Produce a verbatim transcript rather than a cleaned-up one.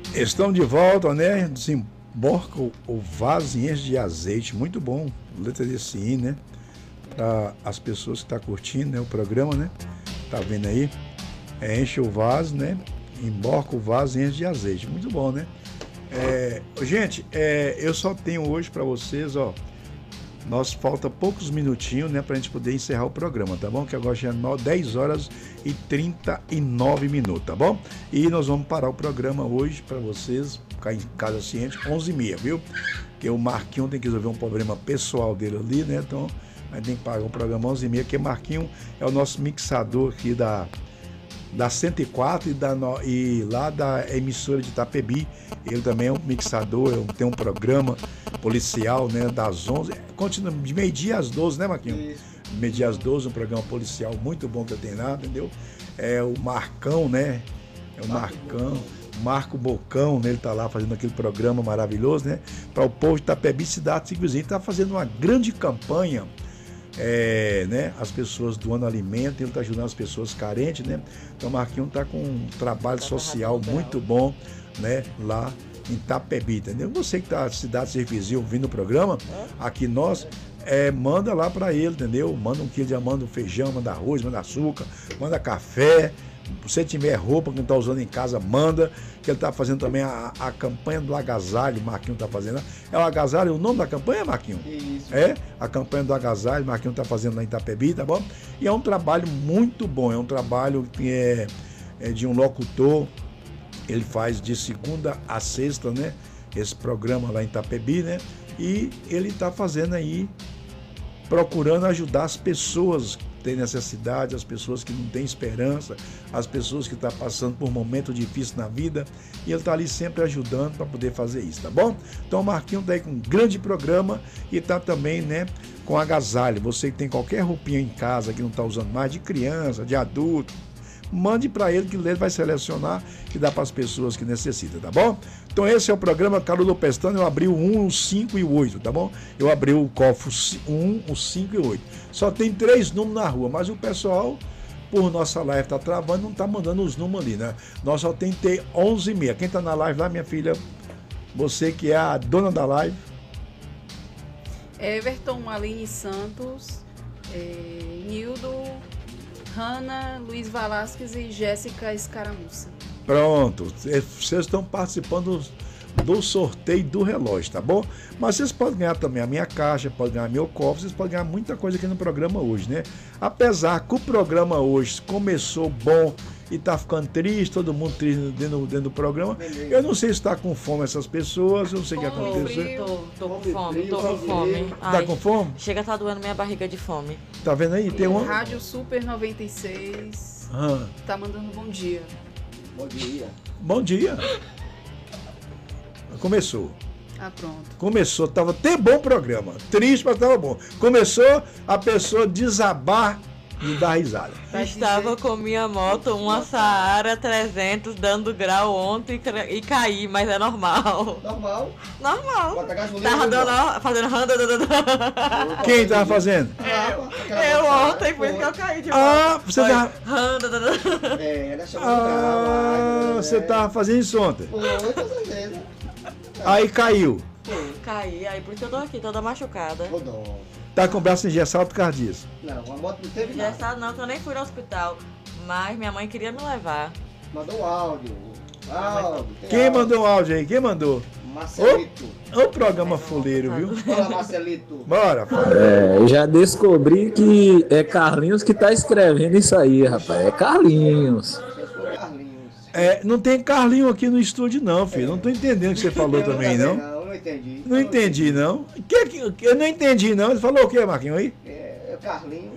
Estão de volta, né? Desemborca o, o vaso e enche de azeite. Muito bom. Letra desse I, né? Para as pessoas que estão tá curtindo, né? O programa, né? Tá vendo aí? É, enche o vaso, né? Emborca o vaso e enche de azeite. Muito bom, né? É, gente, é, eu só tenho hoje para vocês, ó. Nós falta poucos minutinhos, né, pra gente poder encerrar o programa, tá bom? Que agora já é dez horas e trinta e nove minutos, tá bom? E nós vamos parar o programa hoje para vocês, ficar em casa ciente, onze e meia, viu? Porque o Marquinho tem que resolver um problema pessoal dele ali, né? Então, a gente tem que parar o programa onze e meia, porque Marquinho é o nosso mixador aqui da, da cento e quatro e, da, e lá da emissora de Itapebi. Ele também é um mixador, tem um programa policial, né, das onze, continua de meio-dia às doze, né, Marquinhos? Isso. Meio-dia às doze, um programa policial muito bom que eu tenho lá, entendeu? É o Marcão, né? É o Marcão, Marco Bocão, né? Ele tá lá fazendo aquele programa maravilhoso, né? Para o povo de Itapebi, cidade simplesmente tá fazendo uma grande campanha, é, né? As pessoas doando alimento, ele tá ajudando as pessoas carentes, né? Então o Marquinhos tá com um trabalho social muito bom, né? Lá em Itapebi, entendeu? Você que está na cidade Serviço ouvindo o programa, aqui nós, é, manda lá para ele, entendeu? Manda um quilo de manda um feijão, manda arroz, manda açúcar, manda café. Se você tiver roupa que não está usando em casa, manda. Que ele está fazendo também a, a campanha do agasalho, Marquinhos está fazendo. É o agasalho, o nome da campanha, Marquinhos? Isso. É, a campanha do agasalho, Marquinhos está fazendo lá em Itapebi, tá bom? E é um trabalho muito bom, é um trabalho que é, é de um locutor. Ele faz de segunda a sexta, né? Esse programa lá em Itapebi, né? E ele está fazendo aí, procurando ajudar as pessoas que têm necessidade, as pessoas que não têm esperança, as pessoas que estão passando por momentos difíceis na vida. E ele está ali sempre ajudando para poder fazer isso, tá bom? Então o Marquinhos está aí com um grande programa e está também, né, com agasalho. Você que tem qualquer roupinha em casa que não está usando mais, de criança, de adulto, mande para ele que ele vai selecionar e dá para as pessoas que necessitam, tá bom? Então esse é o programa Carudo Pestana. Eu abri o um, o cinco e o oito, tá bom? Eu abri o cofre um, o cinco e o oito. Só tem três números na rua, mas o pessoal, por nossa live tá travando, não tá mandando os números ali, né? Nós só tem que ter onze e meia. Quem tá na live lá, minha filha, você que é a dona da live. Everton, Aline Santos, é, Nildo, Hanna, Luiz Valasquez e Jéssica Escaramuça. Pronto, vocês estão participando do sorteio do relógio, tá bom? Mas vocês podem ganhar também a minha caixa, podem ganhar meu cofre, vocês podem ganhar muita coisa aqui no programa hoje, né? Apesar que o programa hoje começou bom e tá ficando triste, todo mundo triste dentro, dentro do programa. Eu não sei se tá com fome essas pessoas, eu não sei o que aconteceu. Tô, tô com fome, tô com fome. Ai, tá com fome? Chega, tá doendo minha barriga de fome. Tá vendo aí? Tem uma... Rádio Super noventa e seis, ah. Tá mandando bom dia. Bom dia. Bom dia. Começou. Ah, pronto. Começou, tava até bom o programa. Triste, mas tava bom. Começou a pessoa desabar e dar risada. Eu estava com minha moto, uma Saara trezentos, dando grau ontem e, e caí, mas é normal. Normal? Normal. Bota gasolina. Tava dando, fazendo randa. Quem tava fazendo? Eu, eu ontem, por isso que eu caí de moto. Ah, você tava... Randa. É, ela chamou Ah, você tava fazendo isso ontem? Foi, com certeza. Aí caiu. Caí, aí por isso eu tô aqui, toda machucada. Rodou. Tá com o braço engessado por causa disso? Não, a moto não teve nada. Engessado não, que eu nem fui no hospital. Mas minha mãe queria me levar. Mandou um áudio. Áudio. Quem áudio. mandou o áudio aí? Quem mandou? Marcelito. Ô, o programa fuleiro, viu? Fala, Marcelito. Bora. É, eu já descobri que é Carlinhos que tá escrevendo isso aí, rapaz. É Carlinhos. É, não tem Carlinho aqui no estúdio não, filho. Não tô entendendo o que você falou também, não. Não, não entendi. Não entendi, não. Que, que, eu não entendi, não. Ele falou o que, Marquinhos, aí? É, Carlinhos.